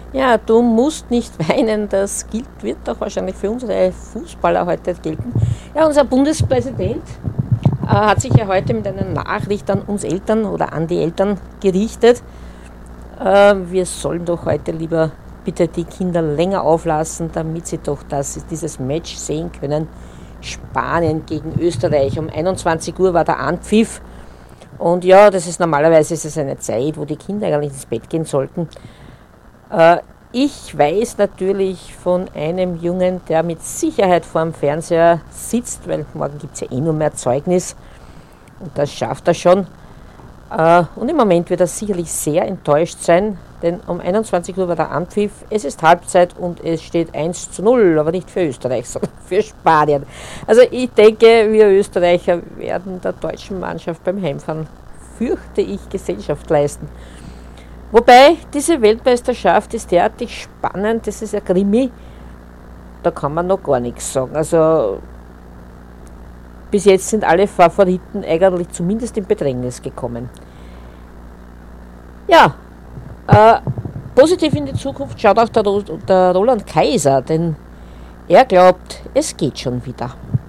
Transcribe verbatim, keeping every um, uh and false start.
Ja, du musst nicht weinen, das gilt, wird doch wahrscheinlich für unsere Fußballer heute gelten. Ja, unser Bundespräsident äh, hat sich ja heute mit einer Nachricht an uns Eltern oder an die Eltern gerichtet. Äh, wir sollen doch heute lieber bitte die Kinder länger auflassen, damit sie doch das, dieses Match sehen können. Spanien gegen Österreich. Um einundzwanzig Uhr war der Anpfiff. Und ja, das ist normalerweise ist es eine Zeit, wo die Kinder eigentlich ins Bett gehen sollten. Äh, ich weiß natürlich von einem Jungen, der mit Sicherheit vor dem Fernseher sitzt, weil morgen gibt es ja eh nur mehr Zeugnis. Und das schafft er schon. Äh, und im Moment wird er sicherlich sehr enttäuscht sein, denn um einundzwanzig Uhr war der Anpfiff, es ist Halbzeit und es steht eins zu null, aber nicht für Österreich, sondern für Spanien. Also ich denke, wir Österreicher werden der deutschen Mannschaft beim Heimfahren, fürchte ich, Gesellschaft leisten. Wobei, diese Weltmeisterschaft ist derartig spannend, das ist ein Krimi, da kann man noch gar nichts sagen. Also bis jetzt sind alle Favoriten eigentlich zumindest in Bedrängnis gekommen. Ja, äh, positiv in die Zukunft schaut auch der, der Roland Kaiser, denn er glaubt, es geht schon wieder.